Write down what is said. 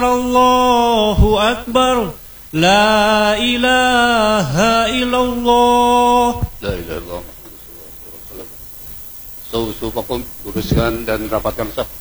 Allahu Akbar. La ilaha illallah. La ilaha illallah. So, vakum, luruskan dan rapatkan saf.